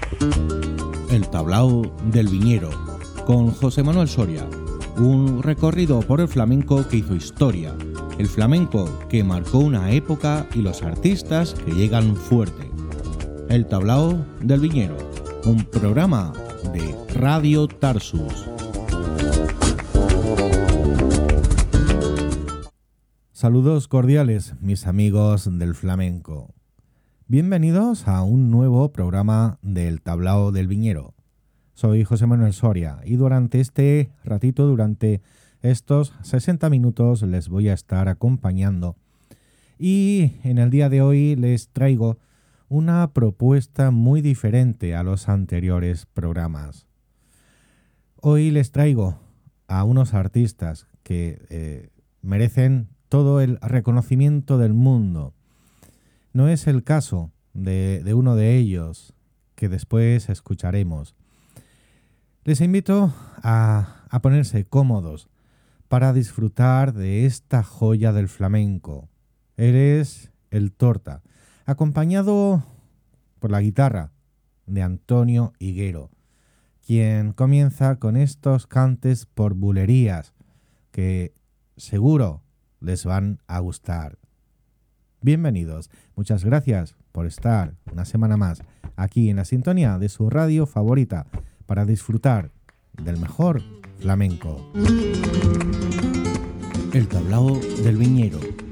El tablao del viñero, con José Manuel Soria, un recorrido por el flamenco que hizo historia, el flamenco que marcó una época y los artistas que llegan fuerte. El tablao del viñero, un programa de Radio Tarsus. Saludos cordiales, mis amigos del flamenco. Bienvenidos a un nuevo programa del tablao del viñero. Soy José Manuel Soria y durante este ratito, durante estos 60 minutos, les voy a estar acompañando. Y en el día de hoy les traigo una propuesta muy diferente a los anteriores programas. Hoy les traigo a unos artistas que merecen todo el reconocimiento del mundo. No es el caso de uno de ellos, que después escucharemos. Les invito a ponerse cómodos para disfrutar de esta joya del flamenco. Él es el Torta, acompañado por la guitarra de Antonio Higuero, quien comienza con estos cantes por bulerías que seguro les van a gustar. Bienvenidos, muchas gracias por estar una semana más aquí en la sintonía de su radio favorita para disfrutar del mejor flamenco. El tablao del viñero.